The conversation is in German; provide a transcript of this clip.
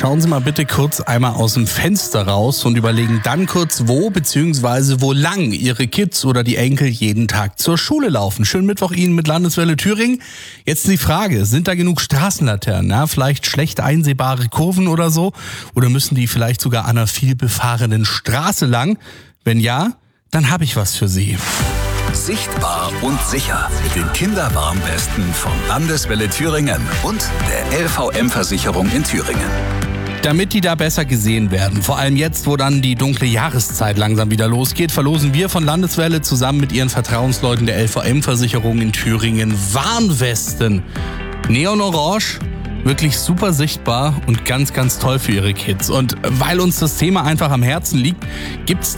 schauen Sie mal bitte kurz einmal aus dem Fenster raus und überlegen dann kurz, wo bzw. wo lang Ihre Kids oder die Enkel jeden Tag zur Schule laufen. Schönen Mittwoch Ihnen mit Landeswelle Thüringen. Jetzt die Frage, sind da genug Straßenlaternen? Ja, vielleicht schlecht einsehbare Kurven oder so? Oder müssen die vielleicht sogar an einer viel befahrenen Straße lang? Wenn ja, dann habe ich was für Sie. Sichtbar und sicher mit den Kinderwarnwesten von Landeswelle Thüringen und der LVM-Versicherung in Thüringen. Damit die da besser gesehen werden, vor allem jetzt, wo dann die dunkle Jahreszeit langsam wieder losgeht, verlosen wir von Landeswelle zusammen mit ihren Vertrauensleuten der LVM-Versicherung in Thüringen Warnwesten. Neon-Orange, wirklich super sichtbar und ganz, ganz toll für Ihre Kids. Und weil uns das Thema einfach am Herzen liegt, gibt's